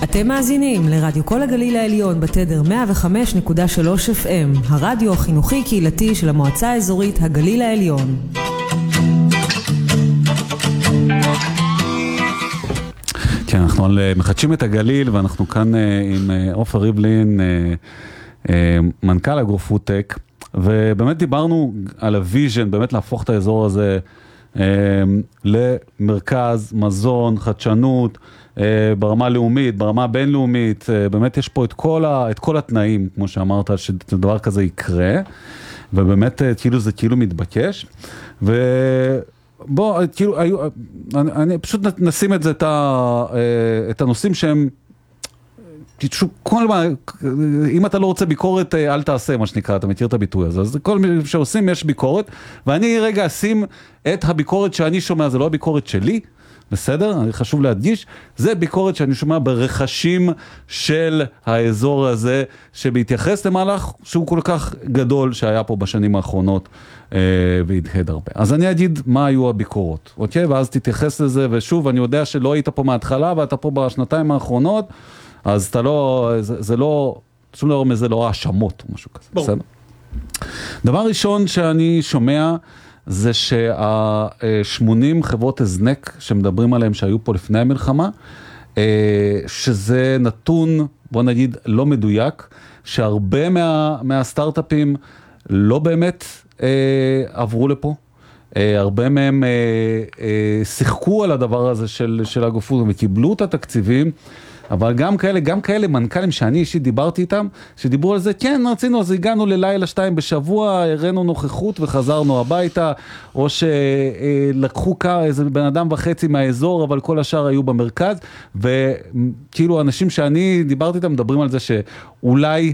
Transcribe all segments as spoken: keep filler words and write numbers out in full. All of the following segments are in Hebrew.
אתם מאזינים לרדיו כל הגליל העליון בתדר מאה וחמש נקודה שלוש אף אם, הרדיו החינוכי קהילתי של המועצה האזורית הגליל העליון. כן, אנחנו מחדשים את הגליל, ואנחנו כאן עם עופר ריבלין, מנכ"ל אגרו-פוד-טק, ובאמת דיברנו על הוויז'ן, באמת להפוך את האזור הזה למרכז, מזון, חדשנות, ברמה לאומית, ברמה בינלאומית, באמת יש פה את כל, ה, את כל התנאים, כמו שאמרת, שדבר כזה יקרה, ובאמת כאילו זה כאילו מתבקש, ובוא, כאילו, אני, אני פשוט נשים את זה, את, ה, את הנושאים שהם, כל מה, אם אתה לא רוצה ביקורת, אל תעשה, מה שנקרא, אתה מכיר את הביטוי הזה, אז כל מי שעושים יש ביקורת, ואני רגע אשים את הביקורת שאני שומע, זה לא הביקורת שלי, בסדר? חשוב להדגיש, זה ביקורת שאני שומע ברכשים של האזור הזה, שבהתייחס למהלך שהוא כל כך גדול שהיה פה בשנים האחרונות, אה, והדהד הרבה. אז אני אגיד מה היו הביקורות, אוקיי? ואז תתייחס לזה, ושוב, אני יודע שלא היית פה מההתחלה, ואתה פה בשנתיים האחרונות, אז אתה לא, זה, זה לא, שום דבר מזה לא האשמות או משהו כזה, בסדר? דבר ראשון שאני שומע, זה שה-שמונים חברות הזנק שמדברים עליהם שהיו פה לפני המלחמה, שזה נתון, בוא נגיד, לא מדויק, שהרבה מה, מהסטארט-אפים לא באמת עברו לפה, הרבה מהם שיחקו על הדבר הזה של, של אגרו-פוד וקיבלו את התקציבים, אבל גם כאלה, גם כאלה מנכ"לים שאני אישית דיברתי איתם, שדיברו על זה, כן, רצינו, אז הגענו ללילה שתיים בשבוע, הראינו נוכחות וחזרנו הביתה, או שלקחו איזה בן אדם וחצי מהאזור, אבל כל השאר היו במרכז, וכאילו אנשים שאני דיברתי איתם, מדברים על זה שאולי,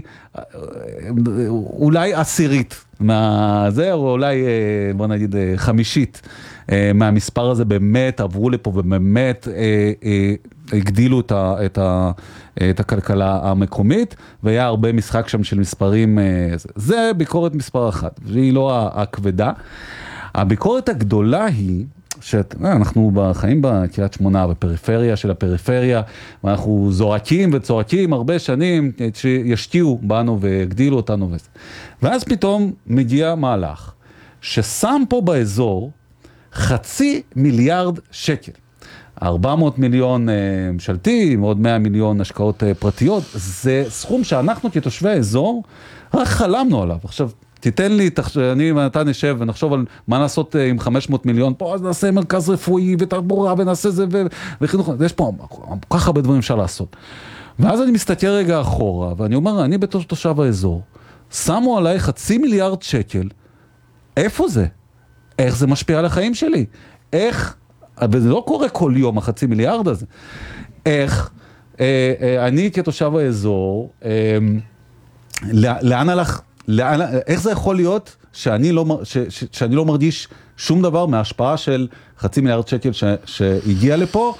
אולי עשירית מהזה, או אולי, בוא נגיד, חמישית מהמספר הזה באמת עברו לפה, ובאמת הגדילו את, ה, את, ה, את הכלכלה המקומית, והיה הרבה משחק שם של מספרים, זה ביקורת מספר אחת, והיא לא הכבדה. הביקורת הגדולה היא, שאנחנו בחיים בקריית שמונה, בפריפריה של הפריפריה, ואנחנו זורקים וצורקים הרבה שנים, שישקיעו בנו והגדילו אותנו וזה. ואז פתאום מגיע מהלך, ששם פה באזור חצי מיליארד שקל. ארבע מאות מיליון ממשלתי, עוד מאה מיליון השקעות פרטיות, זה סכום שאנחנו כתושבי האזור רק חלמנו עליו. עכשיו, תיתן לי, אני ואתה נשב ונחשוב על מה לעשות עם חמש מאות מיליון, פה אז נעשה מרכז רפואי ותחבורה ונעשה זה וחינוך, יש פה כל כך הרבה דברים אפשר לעשות. ואז אני מסתכל רגע אחורה, ואני אומר, אני בתור תושב האזור, שמו עליי חצי מיליארד שקל, איפה זה? איך זה משפיע על החיים שלי? איך, וזה לא קורה כל יום, החצי מיליארד הזה, איך אה, אה, אני כתושב האזור, אה, לאן הלך, לאן, איך זה יכול להיות שאני לא, ש, ש, שאני לא מרגיש שום דבר מההשפעה של חצי מיליארד שקל ש, שהגיע לפה,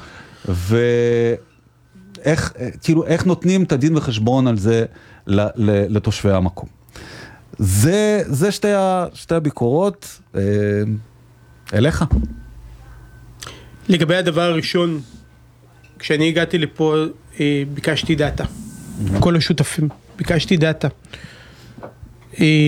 ואיך, כאילו, איך נותנים את הדין וחשבון על זה לתושבי המקום. זה, זה שתי, שתי הביקורות, אה, אליך. לגבי הדבר הראשון, כשאני הגעתי לפה, אה, ביקשתי דאטה. Mm-hmm. כל השותפים, ביקשתי דאטה. אה,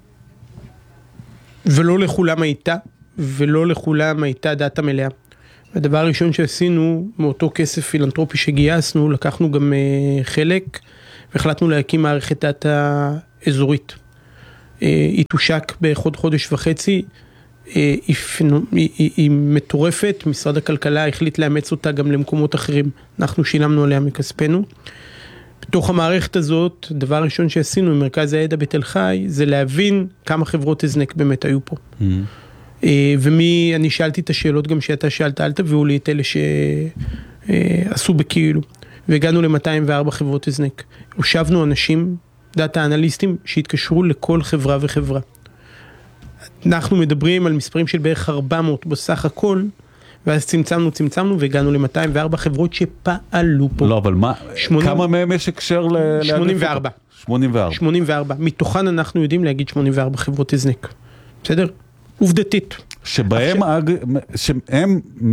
ולא לכולם הייתה, ולא לכולם הייתה דאטה מלאה. הדבר הראשון שעשינו, מאותו כסף פילנטרופי שגייסנו, לקחנו גם אה, חלק, והחלטנו להקים מערכת דאטה אזורית. היא תושק בחוד חודש וחצי, היא, היא, היא, היא מטורפת, משרד הכלכלה החליט לאמץ אותה גם למקומות אחרים, אנחנו שילמנו עליה מכספנו. בתוך המערכת הזאת, דבר ראשון שעשינו עם מרכז הידע בתל חי, זה להבין כמה חברות הזנק באמת היו פה. Mm-hmm. ומי, אני שאלתי את השאלות גם שאתה שאלת, אל תביאו לי את אלה שעשו בכאילו, והגענו ל-מאתיים וארבע חברות הזנק. הושבנו אנשים, דאטה אנליסטים שהתקשרו לכל חברה וחברה. אנחנו מדברים על מספרים של בערך ארבע מאות בסך הכל, ואז צמצמנו, צמצמנו, והגענו ל-מאתיים וארבע חברות שפעלו פה. לא, אבל מה, שמונים, כמה מהם יש הקשר ל... שמונים וארבע. שמונים וארבע. שמונים וארבע. מתוכן אנחנו יודעים להגיד שמונים וארבע חברות הזנק. בסדר? עובדתית. שבהם, אג... שהם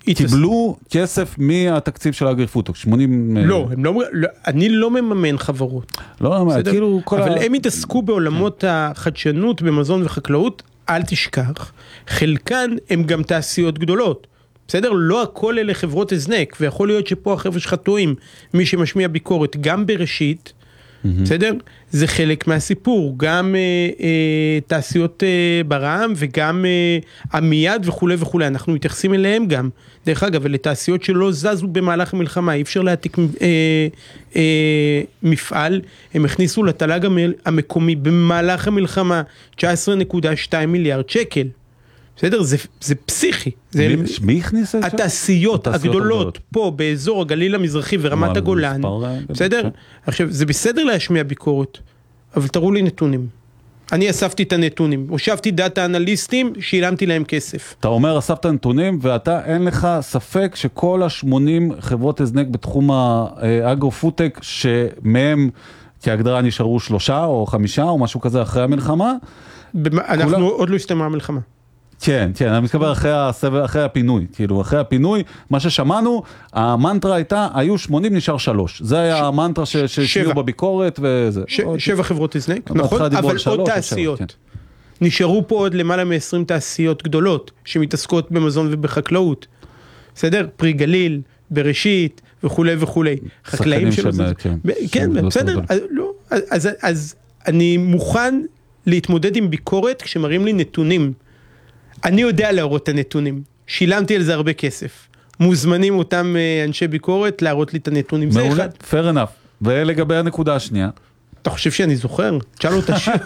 קיבלו כסף מהתקציב של האגרי-פודטק, שמונים... לא, הם לא, אני לא מממן חברות. לא, כאילו כל ה... אבל הם התעסקו בעולמות החדשנות, במזון וחקלאות, אל תשכח. חלקן הם גם תעשיות גדולות. בסדר? לא הכל אלה חברות הזנק, ויכול להיות שפה החבר'ה שלך טועים, מי שמשמיע ביקורת, גם בראשית, בסדר? זה חלק מהסיפור, גם אה, אה, תעשיות אה, ברעם וגם אה, עמיד וכו' וכו', אנחנו מתייחסים אליהם גם, דרך אגב, אלה תעשיות שלא זזו במהלך המלחמה, אי אפשר להעתיק אה, אה, מפעל, הם הכניסו לתל"ג המקומי במהלך המלחמה תשע עשרה נקודה שתיים מיליארד שקל, בסדר? זה, זה פסיכי. זה מי, מי הכניס את זה? התעשיות הגדולות פה באזור הגליל המזרחי ורמת הגולן, בסדר? עכשיו, זה בסדר להשמיע ביקורת, אבל תראו לי נתונים. אני אספתי את הנתונים, הושבתי דאטה אנליסטים, שילמתי להם כסף. אתה אומר, אספת נתונים, ואתה אין לך ספק שכל ה-שמונים חברות הזנק בתחום האגרו-פודטק, שמהם כהגדרה נשארו שלושה או חמישה או משהו כזה אחרי המלחמה? אנחנו עוד לא הסתיימה המלחמה. כן, כן, אני מתכוון אחרי הסבב, אחרי הפינוי, כאילו, אחרי הפינוי, מה ששמענו, המנטרה הייתה, היו שמונים, נשאר שלוש. זה היה המנטרה שהשמיעו בביקורת וזה. שבע חברות הזנק, נכון? אבל עוד תעשיות. נשארו פה עוד למעלה מ-עשרים תעשיות גדולות, שמתעסקות במזון ובחקלאות. בסדר? פרי גליל, בראשית, וכו' וכו'. חקלאים של זה. כן, בסדר. אז אני מוכן להתמודד עם ביקורת כשמראים לי נתונים. אני יודע להראות את הנתונים, שילמתי על זה הרבה כסף, מוזמנים אותם אנשי ביקורת להראות לי את הנתונים, זה אחד. fair enough, ולגבי הנקודה השנייה? אתה חושב שאני זוכר? תשאל אותה שיר.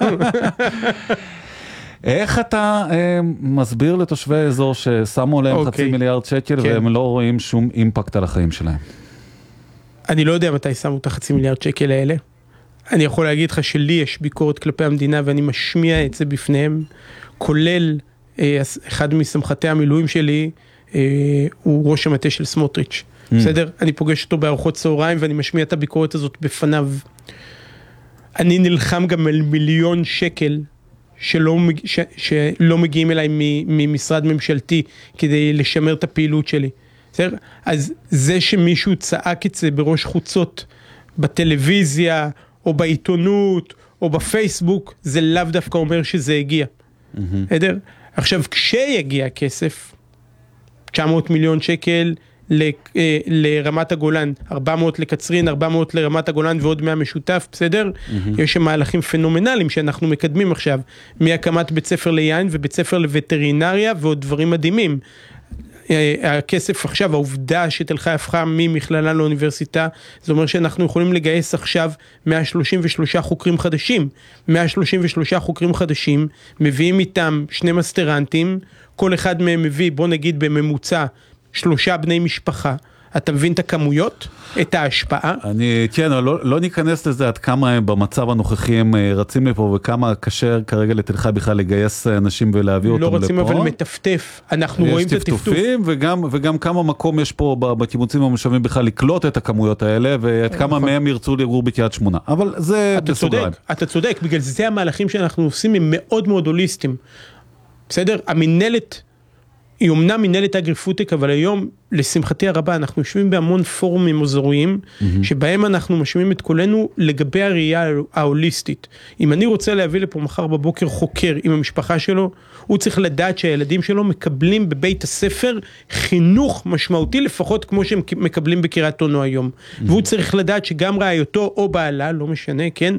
איך אתה אה, מסביר לתושבי האזור ששמו להם okay. חצי מיליארד שקל, כן. והם לא רואים שום אימפקט על החיים שלהם? אני לא יודע מתי שמו את החצי מיליארד שקל האלה, אני יכול להגיד לך שלי יש ביקורת כלפי המדינה, ואני משמיע את זה בפניהם, כולל אחד מסמכתי המילואים שלי, הוא ראש המטה של סמוטריץ'. בסדר? אני פוגש אותו בארוחות צהריים, ואני משמיע את הביקורת הזאת בפניו. אני נלחם גם על מיליון שקל, שלא, ש, שלא מגיעים אליי ממשרד ממשלתי, כדי לשמר את הפעילות שלי. בסדר? אז זה שמישהו צעק את זה בראש חוצות, בטלוויזיה, או בעיתונות, או בפייסבוק, זה לאו דווקא אומר שזה הגיע. בסדר? עכשיו, כשיגיע כסף, תשע מאות מיליון שקל ל, אה, לרמת הגולן, ארבע מאות לקצרין, ארבע מאות לרמת הגולן ועוד מאה משותף, בסדר? Mm-hmm. יש שם מהלכים פנומנליים שאנחנו מקדמים עכשיו, מהקמת בית ספר ליין ובית ספר לווטרינריה ועוד דברים מדהימים. הכסף עכשיו, העובדה שתל חי הפכה ממכללה לאוניברסיטה, זה אומר שאנחנו יכולים לגייס עכשיו מאה שלושים ושלושה חוקרים חדשים. מאה שלושים ושלושה חוקרים חדשים, מביאים איתם שני מסטרנטים, כל אחד מהם מביא, בוא נגיד בממוצע, שלושה בני משפחה. אתה מבין את הכמויות? את ההשפעה? אני, כן, לא, לא ניכנס לזה עד כמה הם במצב הנוכחי הם רצים לפה, וכמה קשה כרגע לתל חי בכלל לגייס אנשים ולהביא אותם לפה. לא רצים אבל מטפטף, אנחנו רואים את הטפטוף. יש טפטופים, וגם, וגם כמה מקום יש פה בקיבוצים המושבים בכלל לקלוט את הכמויות האלה, ועד כמה מהם ירצו לגור בקריית שמונה. אבל זה בסוגריים. אתה צודק, בגלל זה המהלכים שאנחנו עושים הם מאוד מאוד הוליסטיים. בסדר? המנהלת, היא אומנם מנהלת אגרי-פודטק, אבל היום, לשמחתי הרבה, אנחנו יושבים בהמון פורומים אזוריים, mm-hmm. שבהם אנחנו משמיעים את קולנו לגבי הראייה ההוליסטית. אם אני רוצה להביא לפה מחר בבוקר חוקר עם המשפחה שלו, הוא צריך לדעת שהילדים שלו מקבלים בבית הספר חינוך משמעותי, לפחות כמו שהם מקבלים בקריית אונו היום. Mm-hmm. והוא צריך לדעת שגם רעיותו או בעלה, לא משנה, כן,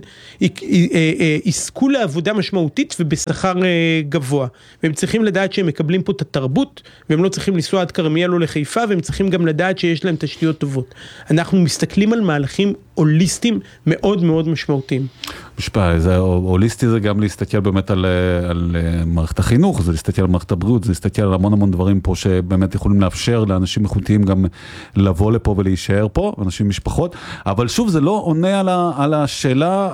יזכו לעבודה משמעותית ובשכר גבוה. והם צריכים לדעת שהם מקבלים פה את התרבות, והם לא צריכים לנסוע עד כרמיאל או לחיפה, והם צריכים גם לדעת שיש להם תשתיות טובות. אנחנו מסתכלים על מהלכים הוליסטיים מאוד מאוד משמעותיים. משפע, זה הוליסטי זה גם להסתכל באמת על, על מערכת החינוך, זה להסתכל על מערכת הבריאות, זה להסתכל על המון המון דברים פה שבאמת יכולים לאפשר לאנשים איכותיים גם לבוא לפה ולהישאר פה, אנשים משפחות, אבל שוב זה לא עונה על, ה, על השאלה,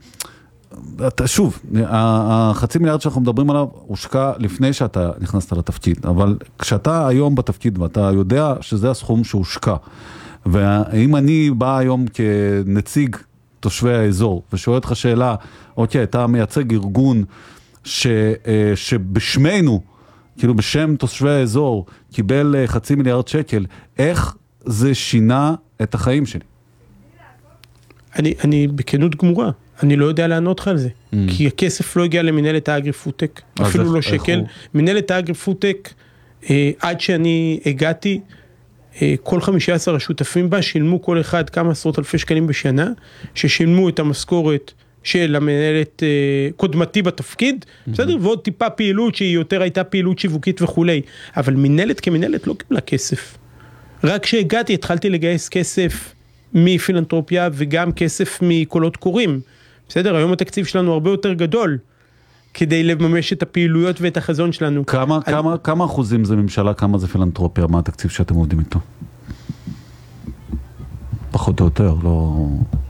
אתה, שוב, החצי מיליארד שאנחנו מדברים עליו הושקע לפני שאתה נכנסת לתפקיד, אבל כשאתה היום בתפקיד ואתה יודע שזה הסכום שהושקע, ואם אני בא היום כנציג תושבי האזור ושואל אותך שאלה, אוקיי, אתה מייצג ארגון ש, שבשמנו כאילו בשם תושבי האזור, קיבל חצי מיליארד שקל, איך זה שינה את החיים שלי? אני, אני בכנות גמורה, אני לא יודע לענות לך על זה, mm. כי הכסף לא הגיע למנהלת האגרי-פודטק, אפילו איך, לא שקל. מנהלת האגרי-פודטק, אה, עד שאני הגעתי, אה, כל חמישה עשר השותפים בה שילמו כל אחד כמה עשרות אלפי שקלים בשנה, ששילמו את המשכורת של המנהלת אה, קודמתי בתפקיד, mm-hmm. בסדר? ועוד טיפה פעילות שהיא יותר הייתה פעילות שיווקית וכולי, אבל מנהלת כמנהלת לא קיבלה כסף. רק כשהגעתי התחלתי לגייס כסף מפילנטרופיה וגם כסף מקולות קוראים. בסדר? היום התקציב שלנו הרבה יותר גדול כדי לממש את הפעילויות ואת החזון שלנו. כמה, על... כמה, כמה אחוזים זה ממשלה, כמה זה פילנטרופיה, מה התקציב שאתם עובדים איתו? פחות או יותר, לא...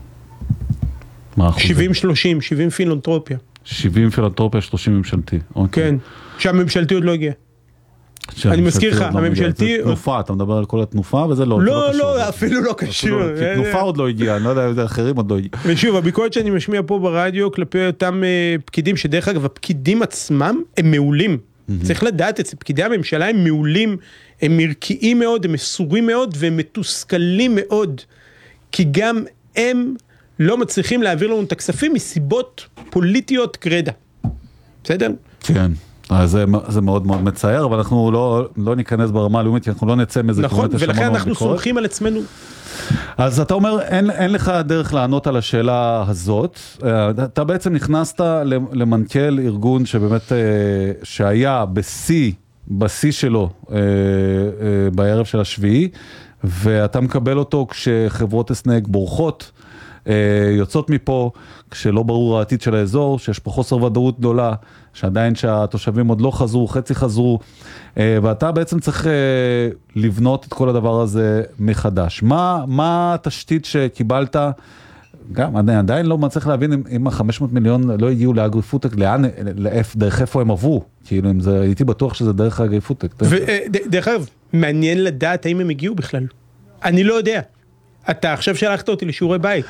שבעים שלושים, שבעים פילנטרופיה. שבעים פילנטרופיה, שלושים ממשלתי. כן, שהממשלתי עוד לא הגיע. אני מזכיר לך, הממשלתי... תנופה, אתה מדבר על כל התנופה, וזה לא קשור. לא, לא, אפילו לא קשור. כי תנופה עוד לא הגיעה, אני לא יודע, אחרים עוד לא הגיעה. ושוב, הביקורת שאני משמיע פה ברדיו, כלפי אותם פקידים, שדרך אגב, הפקידים עצמם הם מעולים. צריך לדעת את זה, פקידי הממשלה הם מעולים, הם מרקיעים מאוד, הם מסורים מאוד, והם מתוסכלים מאוד. כי גם הם לא מצליחים להעביר לנו את הכספים מסיבות פוליטיות גרדה. בסדר? כן. זה, זה מאוד מאוד מצער, אבל אנחנו לא, לא ניכנס ברמה הלאומית, כי אנחנו לא נצא מזה. נכון, ולכן אנחנו סומכים על עצמנו. אז אתה אומר, אין, אין לך דרך לענות על השאלה הזאת. אתה בעצם נכנסת למנכ"ל ארגון שבאמת, שהיה בשיא, בשיא שלו, בערב של השביעי, ואתה מקבל אותו כשחברות הסנק בורחות, יוצאות מפה, כשלא ברור העתיד של האזור, שיש פה חוסר ודאות גדולה, שעדיין שהתושבים עוד לא חזרו, חצי חזרו, ואתה בעצם צריך לבנות את כל הדבר הזה מחדש. מה, מה התשתית שקיבלת? גם, אני עדיין לא מצליח להבין אם, אם ה-חמש מאות מיליון לא הגיעו לאגרי-פודטק, לאן, לאיפה, דרך איפה הם עברו? כאילו, אם זה, הייתי בטוח שזה דרך האגרי-פודטק. דרך אגב, מעניין לדעת האם הם הגיעו בכלל. אני לא יודע. אתה עכשיו שלחת אותי לשיעורי בית.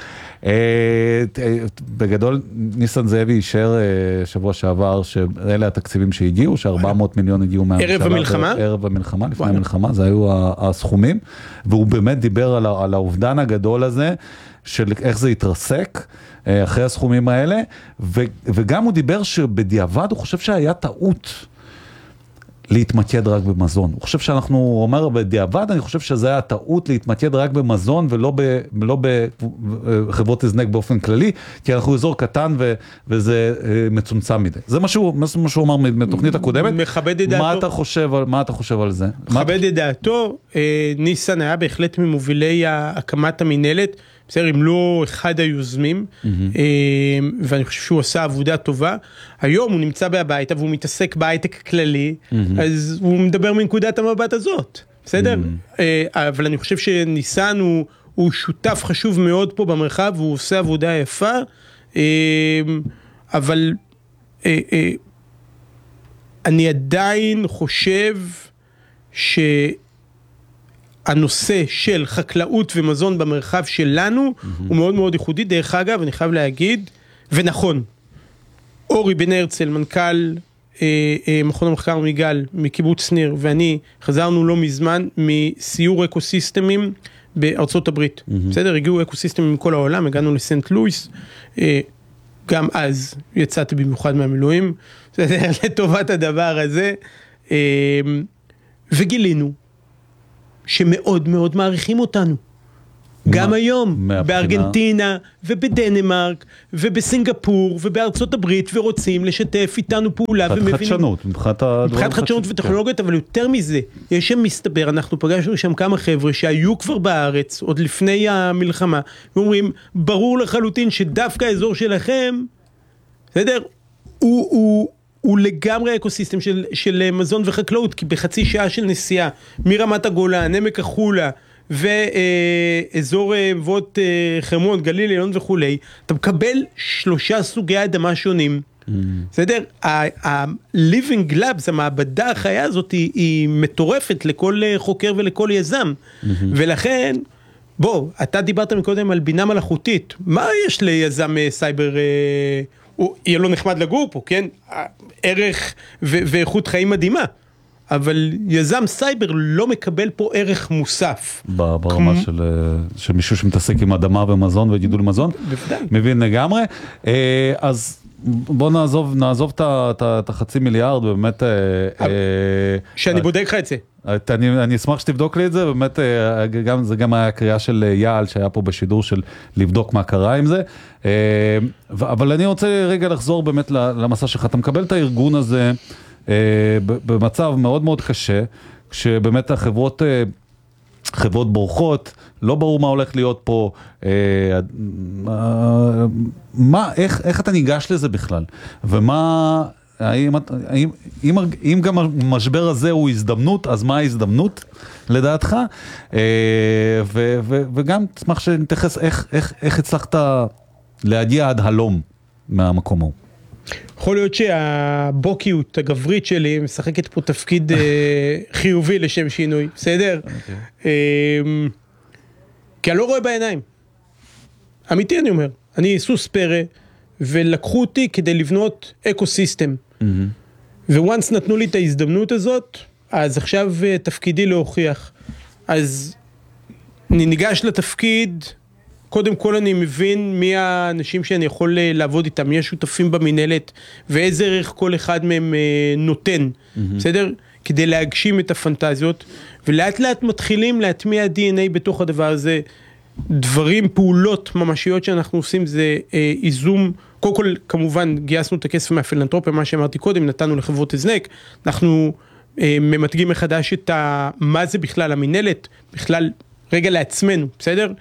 בגדול, ניסן זאבי אישר שבוע שעבר שאלה התקציבים שהגיעו, ש-ארבע מאות מיליון הגיעו מהממשלה. ערב המלחמה? ערב המלחמה, לפני המלחמה, זה היו הסכומים, והוא באמת דיבר על האובדן הגדול הזה, של איך זה התרסק אחרי הסכומים האלה, וגם הוא דיבר שבדיעבד הוא חושב שהיה טעות להתמקד רק במזון. הוא חושב שאנחנו, הוא אומר בדיעבד, אני חושב שזה היה טעות להתמקד רק במזון ולא ב, לא בחברות הזנק באופן כללי, כי אנחנו אזור קטן ו, וזה מצומצם מדי. זה משהו, מה שהוא אמר מתוכנית הקודמת. מכבד את דעתו. מה אתה חושב, מה אתה חושב על זה? מכבד את דעתו. ניסן היה בהחלט ממובילי הקמת המנהלת, בסדר, אם לא אחד היוזמים, ואני חושב שהוא עשה עבודה טובה. היום הוא נמצא בהביתה, והוא מתעסק בהייטק כללי, אז הוא מדבר מנקודת המבט הזאת, בסדר? אבל אני חושב שניסן הוא, הוא שותף חשוב מאוד פה במרחב, והוא עושה עבודה יפה, אבל אני עדיין חושב ש... הנושא של חקלאות ומזון במרחב שלנו mm-hmm. הוא מאוד מאוד ייחודי. דרך אגב, אני חייב להגיד, ונכון, אורי בן הרצל, מנכ"ל אה, אה, מכון המחקר מיגל, מקיבוץ ניר, ואני חזרנו לא מזמן מסיור אקוסיסטמים בארצות הברית. Mm-hmm. בסדר? הגיעו אקוסיסטמים מכל העולם, הגענו לסנט לואיס, אה, גם אז יצאתי במיוחד מהמילואים, בסדר? לטובת הדבר הזה, אה, וגילינו, שמאוד מאוד מעריכים אותנו. גם היום, בארגנטינה ובדנמרק ובסינגפור ובארצות הברית, ורוצים לשתף איתנו פעולה. מבחינת חדשנות. מבחינת חדשנות וטכנולוגיות, אבל יותר מזה, יש שם מסתבר, אנחנו פגשנו שם כמה חבר'ה שהיו כבר בארץ, עוד לפני המלחמה, ואומרים, ברור לחלוטין שדווקא האזור שלכם, בסדר? הוא, הוא, הוא לגמרי אקוסיסטם של, של מזון וחקלאות, כי בחצי שעה של נסיעה, מרמת הגולן, עמק החולה, ואזור מבואות חרמון, גליל, עליון וכולי, אתה מקבל שלושה סוגי אדמה שונים. בסדר? ה-living labs, המעבדה החיה הזאת, היא, היא מטורפת לכל חוקר ולכל יזם. ולכן, בוא, אתה דיברת מקודם על בינה מלאכותית. מה יש ליזם סייבר? הוא יהיה לו נחמד לגור פה, כן? ערך ו- ואיכות חיים מדהימה. אבל יזם סייבר לא מקבל פה ערך מוסף. ברמה של, של מישהו שמתעסק עם אדמה ומזון וגידול מזון. בוודאי. מבין לגמרי. אז בוא נעזוב, נעזוב את החצי מיליארד, ובאמת... שאני בודק לך את זה. אני, אני אשמח שתבדוק לי את זה, באמת, גם, זה גם היה הקריאה של יעל, שהיה פה בשידור של לבדוק מה קרה עם זה. אבל אני רוצה רגע לחזור באמת למסע שלך. אתה מקבל את הארגון הזה במצב מאוד מאוד קשה, כשבאמת החברות... חברות בורחות, לא ברור מה הולך להיות פה, מה, איך, איך אתה ניגש לזה בכלל? ומה, האם, האם, אם, אם גם המשבר הזה הוא הזדמנות, אז מה ההזדמנות לדעתך? ו, ו, וגם תשמח שנתייחס איך, איך, איך הצלחת להגיע עד הלום מהמקום ההוא. יכול להיות שהבוקיות הגברית שלי משחקת פה תפקיד חיובי לשם שינוי, בסדר? כי אני לא רואה בעיניים. אמיתי אני אומר. אני סוס פרא, ולקחו אותי כדי לבנות אקוסיסטם. וואנס נתנו לי את ההזדמנות הזאת, אז עכשיו תפקידי להוכיח. אז אני ניגש לתפקיד... קודם כל אני מבין מי האנשים שאני יכול לעבוד איתם, מי השותפים במנהלת, ואיזה ערך כל אחד מהם נותן, mm-hmm. בסדר? כדי להגשים את הפנטזיות, ולאט לאט מתחילים להטמיע די אן איי בתוך הדבר הזה, דברים, פעולות ממשיות שאנחנו עושים, זה אה, איזום, קודם כל כמובן גייסנו את הכסף מהפילנטרופיה, מה שאמרתי קודם, נתנו לחברות הזנק, אנחנו אה, ממתגים מחדש את ה, מה זה בכלל המנהלת, בכלל רגע לעצמנו, בסדר?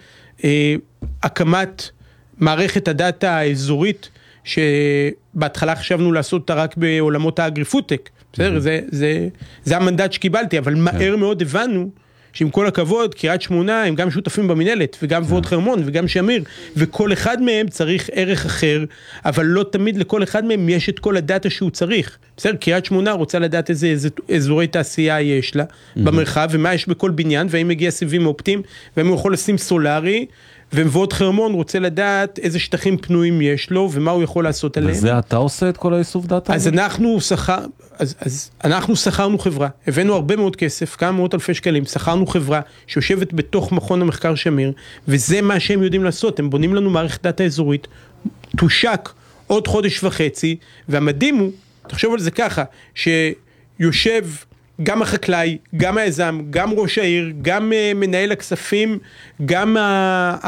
הקמת מערכת הדאטה האזורית, שבהתחלה חשבנו לעשות אותה רק בעולמות האגריפוטק, בסדר? זה, זה, זה המנדט שקיבלתי, אבל מהר מאוד הבנו, שעם כל הכבוד, קריית שמונה, הם גם שותפים במנהלת, וגם ועוד חרמון, וגם שמיר, וכל אחד מהם צריך ערך אחר, אבל לא תמיד לכל אחד מהם יש את כל הדאטה שהוא צריך. בסדר? קריית שמונה רוצה לדעת איזה, איזה אזורי תעשייה יש לה, במרחב, ומה יש בכל בניין, והאם מגיע סיבים אופטיים, והאם הוא יכול לשים סולרי, ומבואות חרמון רוצה לדעת איזה שטחים פנויים יש לו, ומה הוא יכול לעשות עליהם. וזה אתה עושה את כל האיסוף דאטה? אז אנחנו שכר, אז, אז אנחנו שכרנו חברה, הבאנו הרבה מאוד כסף, כמה מאות אלפי שקלים, שכרנו חברה שיושבת בתוך מכון המחקר שמיר, וזה מה שהם יודעים לעשות, הם בונים לנו מערכת דאטה אזורית, תושק עוד חודש וחצי, והמדהים הוא, תחשוב על זה ככה, שיושב גם החקלאי, גם היזם, גם ראש העיר, גם uh, מנהל הכספים, גם uh, uh,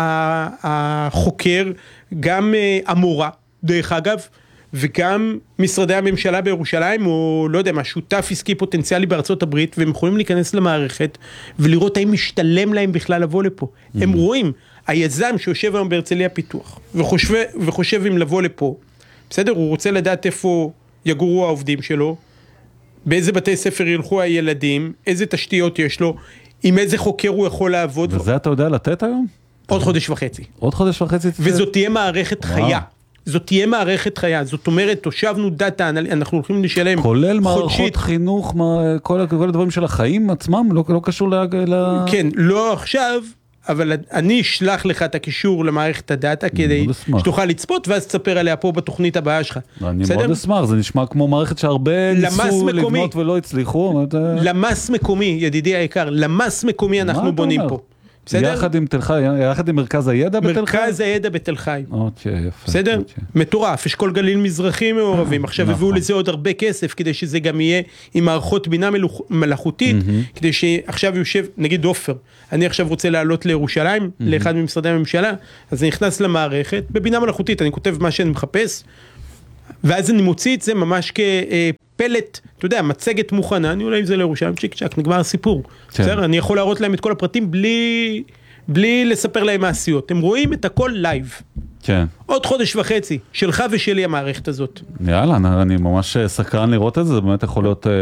החוקר, גם uh, המורה, דרך אגב, וגם משרדי הממשלה בירושלים, או לא יודע מה, שותף עסקי פוטנציאלי בארצות הברית, והם יכולים להיכנס למערכת, ולראות האם משתלם להם בכלל לבוא לפה. Mm-hmm. הם רואים, היזם שיושב היום בהרצליה פיתוח, וחושב, וחושב אם לבוא לפה, בסדר? הוא רוצה לדעת איפה יגורו העובדים שלו, באיזה בתי ספר ילכו הילדים, איזה תשתיות יש לו, עם איזה חוקר הוא יכול לעבוד. וזה אתה יודע לתת היום? עוד חודש וחצי. עוד חודש וחצי? וזאת תהיה מערכת חיה. זאת תהיה מערכת חיה. זאת אומרת, תושבנו דאטה, אנחנו הולכים לשלם חודשית. כולל מערכות חינוך, כל הדברים של החיים עצמם, לא קשור ל... כן, לא עכשיו, אבל אני אשלח לך את הקישור למערכת הדאטה, כדי שתוכל לצפות, ואז תספר עליה פה בתוכנית הבאה שלך. אני מאוד אשמח, זה נשמע כמו מערכת שהרבה ניסו לבנות ולא הצליחו. למס מקומי, ידידי היקר, למס מקומי אנחנו בונים פה. יחד עם תל חי, יחד עם מרכז הידע בתל חי? מרכז הידע בתל חי. אוקיי, יפה. בסדר? מטורף, אשכול גליל מזרחי מעורבים, עכשיו הביאו לזה עוד הרבה כסף, כדי שזה גם יהיה עם מערכות בינה מלאכותית, כדי שעכשיו יושב, נגיד אופר, אני עכשיו רוצה לעלות לירושלים, לאחד ממשרדי הממשלה, אז אני נכנס למערכת, בבינה מלאכותית, אני כותב מה שאני מחפש, ואז אני מוציא את זה ממש כפלט, אתה יודע, מצגת מוכנה, אני עולה עם זה לירושלים, צ'יק צ'ק, נגמר הסיפור. בסדר? אני יכול להראות להם את כל הפרטים בלי, בלי לספר להם מעשיות. הם רואים את הכל לייב. כן. עוד חודש וחצי, שלך ושלי המערכת הזאת. יאללה, אני ממש סקרן לראות את זה, זה באמת יכול להיות אה,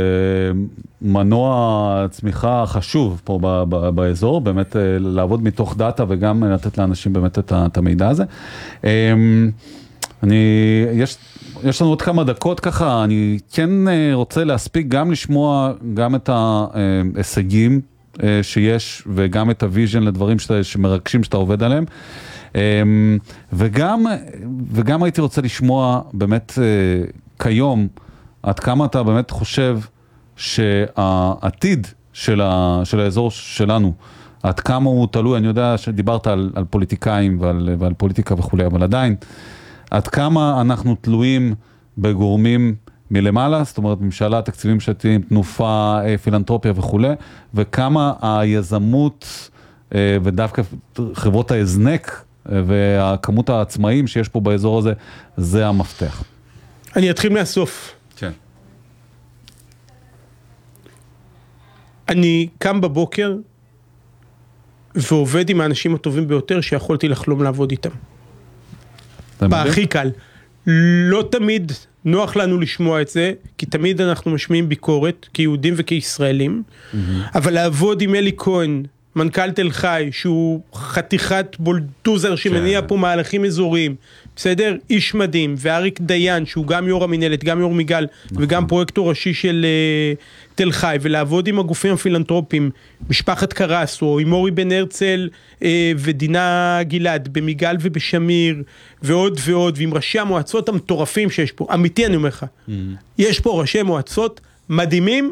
מנוע צמיחה חשוב פה ב, ב, באזור, באמת אה, לעבוד מתוך דאטה וגם לתת לאנשים באמת את, את המידע הזה. אה, אני, יש, יש לנו עוד כמה דקות ככה, אני כן רוצה להספיק גם לשמוע גם את ההישגים שיש, וגם את הוויז'ן לדברים שאתה, שמרגשים שאתה עובד עליהם, וגם, וגם הייתי רוצה לשמוע באמת כיום, עד כמה אתה באמת חושב שהעתיד של, ה, של האזור שלנו, עד כמה הוא תלוי, אני יודע שדיברת על, על פוליטיקאים ועל, ועל פוליטיקה וכו', אבל עדיין, עד כמה אנחנו תלויים בגורמים מלמעלה, זאת אומרת, ממשלה, תקציבים שתיים, תנופה, פילנטרופיה וכו', וכמה היזמות ודווקא חברות ההזנק והכמות העצמאים שיש פה באזור הזה, זה המפתח. אני אתחיל מהסוף. כן. אני קם בבוקר ועובד עם האנשים הטובים ביותר שיכולתי לחלום לעבוד איתם. בהכי קל. לא תמיד נוח לנו לשמוע את זה, כי תמיד אנחנו משמיעים ביקורת, כיהודים וכישראלים, אבל לעבוד עם אלי כהן, מנכ"ל תל חי, שהוא חתיכת בולדוזר שמניע פה מהלכים אזוריים, בסדר? איש מדהים, ואריק דיין, שהוא גם יו"ר המנהלת, גם יו"ר מיגל, וגם פרויקטור ראשי של uh, תל חי, ולעבוד עם הגופים הפילנטרופיים, משפחת קרס, או עם אורי בן הרצל uh, ודינה גלעד, במיגל ובשמיר, ועוד ועוד, ועם ראשי המועצות המטורפים שיש פה, אמיתי אני אומר לך, mm-hmm. יש פה ראשי מועצות מדהימים,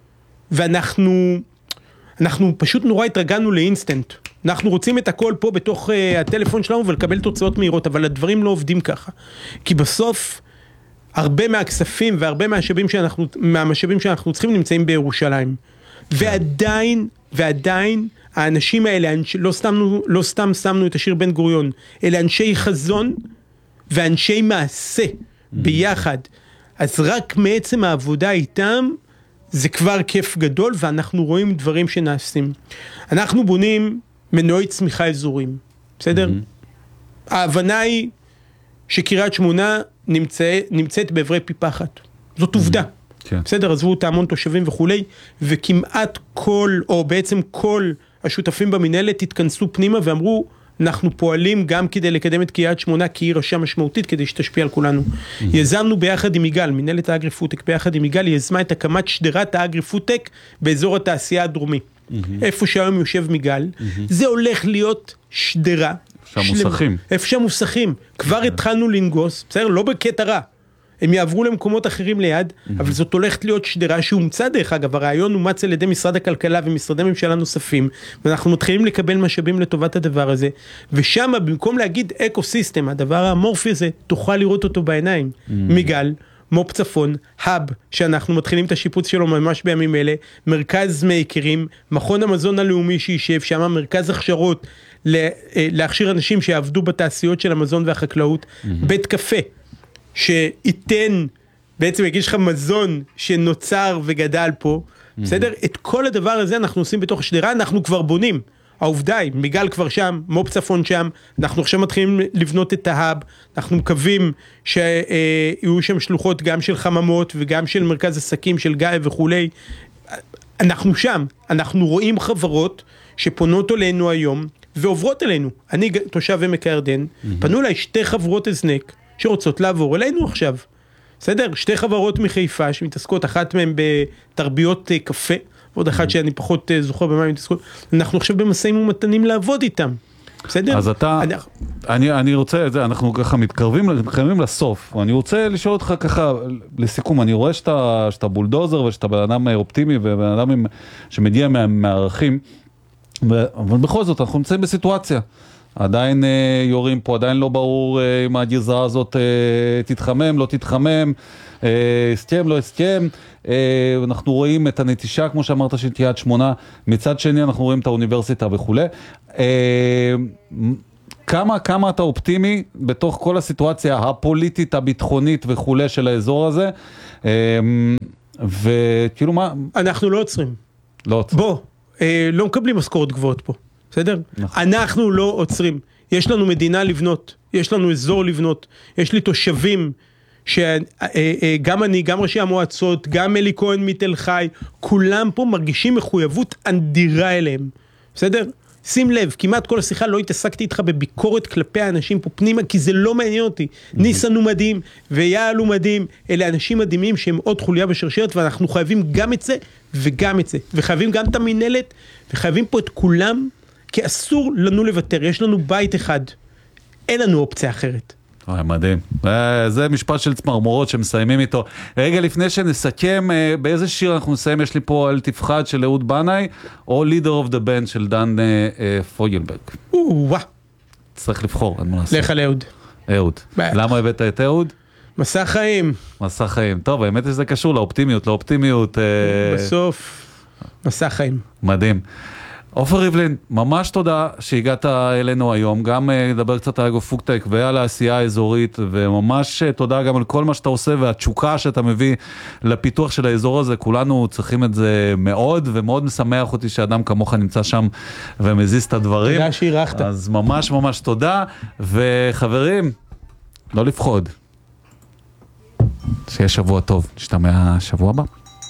ואנחנו... אנחנו פשוט נורא התרגלנו לאינסטנט. אנחנו רוצים את הכל פה בתוך uh, הטלפון שלנו ולקבל תוצאות מהירות, אבל הדברים לא עובדים ככה. כי בסוף, הרבה מהכספים והרבה מהמשאבים שאנחנו, מהמשאבים שאנחנו צריכים נמצאים בירושלים. ועדיין, ועדיין, האנשים האלה, לא סתם, לא סתם שמנו את השיר בן גוריון, אלה אנשי חזון ואנשי מעשה ביחד. אז רק מעצם העבודה איתם, זה כבר כיף גדול, ואנחנו רואים דברים שנעשים. אנחנו בונים מנועי צמיחה אזוריים, בסדר? Mm-hmm. ההבנה היא שקריית שמונה נמצא, נמצאת בעברי פי פחת. זאת עובדה. Mm-hmm. כן. בסדר, עזבו אותה המון תושבים וכולי, וכמעט כל, או בעצם כל השותפים במנהלת התכנסו פנימה ואמרו, אנחנו פועלים גם כדי לקדם את קריית שמונה כעיר ראשה משמעותית, כדי שתשפיע על כולנו. Mm-hmm. יזמנו ביחד עם מיגל, מנהלת האגרי-פודטק, ביחד עם מיגל, יזמה את הקמת שדרת האגרי-פודטק באזור התעשייה הדרומי. Mm-hmm. איפה שהיום יושב מיגל, mm-hmm. זה הולך להיות שדרה. שהמוסכים. איפה שהמוסכים. כבר mm-hmm. התחלנו לנגוס, בסדר? לא בקטע רע. הם יעברו למקומות אחרים ליד, mm-hmm. אבל זאת הולכת להיות שדרה שהומצא דרך אגב, הרעיון הומץ על ידי משרד הכלכלה ומשרדי ממשלה נוספים, ואנחנו מתחילים לקבל משאבים לטובת הדבר הזה, ושם במקום להגיד אקו-סיסטם, הדבר האמורפי הזה, תוכל לראות אותו בעיניים. Mm-hmm. מיגל, מופ צפון, האב, שאנחנו מתחילים את השיפוץ שלו ממש בימים אלה, מרכז מייקרים, מכון המזון הלאומי שישב שם, מרכז הכשרות להכשיר אנשים שיעבדו בתעשיות של המזון והחקלאות, mm-hmm. בית קפה, שייתן, בעצם יגיש לך מזון שנוצר וגדל פה, mm-hmm. בסדר? את כל הדבר הזה אנחנו עושים בתוך השדרה, אנחנו כבר בונים. העובדה היא, מיגל כבר שם, מופ צפון שם, אנחנו עכשיו מתחילים לבנות את ההאב, אנחנו מקווים שיהיו שם שלוחות גם של חממות וגם של מרכז עסקים, של גיא וכולי. אנחנו שם, אנחנו רואים חברות שפונות אלינו היום ועוברות אלינו. אני תושב עמק הירדן, mm-hmm. פנו אליי שתי חברות הזנק, שרוצות לעבור אלינו עכשיו. בסדר? שתי חברות מחיפה שמתעסקות, אחת מהן בתרביות קפה, ועוד אחת שאני פחות זוכר במה מתעסקות. אנחנו עכשיו במשאים ומתנים לעבוד איתם. בסדר? אז אתה, אני, אני, אני רוצה, אנחנו ככה מתקרבים, מתקרבים לסוף, ואני רוצה לשאול אותך ככה, לסיכום, אני רואה שאתה, שאתה בולדוזר, ושאתה בן אדם אופטימי, ובן אדם שמגיע מה, מהערכים, אבל בכל זאת, אנחנו נמצאים בסיטואציה. עדיין אה, יורים פה, עדיין לא ברור אה, אם הגזרה הזאת אה, תתחמם, לא תתחמם, אה, הסכם, לא הסכם. אה, אנחנו רואים את הנטישה, כמו שאמרת, של קריית שמונה. מצד שני, אנחנו רואים את האוניברסיטה וכו'. אה, כמה, כמה אתה אופטימי בתוך כל הסיטואציה הפוליטית, הביטחונית וכו' של האזור הזה? אה, וכאילו מה? אנחנו לא עוצרים. לא עוצרים. בוא, אה, לא מקבלים משכורת גבוהות פה. בסדר? נכון. אנחנו לא עוצרים. יש לנו מדינה לבנות, יש לנו אזור לבנות, יש לי תושבים, שגם אני, גם ראשי המועצות, גם אלי כהן מתל חי, כולם פה מרגישים מחויבות אדירה אליהם. בסדר? שים לב, כמעט כל השיחה לא התעסקתי איתך בביקורת כלפי האנשים פה פנימה, כי זה לא מעניין אותי. ניסן הוא מדהים, ויעל הוא מדהים, אלה אנשים מדהימים שהם עוד חוליה בשרשרת, ואנחנו חייבים גם את זה וגם את זה. וחייבים גם את המנהלת, וחייבים פה את כולם, כי אסור לנו לוותר, יש לנו בית אחד, אין לנו אופציה אחרת. מדהים. זה משפט של צמרמורות שמסיימים איתו. רגע לפני שנסכם, באיזה שיר אנחנו נסיים? יש לי פה אל תפחד של אהוד בנאי, או Leader of the Band של דן פויגלברג. וואה. צריך לבחור, אין מה לעשות. לך על אהוד. אהוד. למה הבאת את אהוד? מסע חיים. מסע חיים. טוב, האמת שזה קשור לאופטימיות, לאופטימיות. בסוף, מסע חיים. מדהים. עופר ריבלין, ממש תודה שהגעת אלינו היום, גם לדבר קצת על אגו פוקטק ועל העשייה האזורית, וממש תודה גם על כל מה שאתה עושה והתשוקה שאתה מביא לפיתוח של האזור הזה, כולנו צריכים את זה מאוד, ומאוד משמח אותי שאדם כמוך נמצא שם ומזיז את הדברים. תודה שהירחת. אז ממש ממש תודה, וחברים, לא לפחוד. שיהיה שבוע טוב, נשתמע שבוע הבא.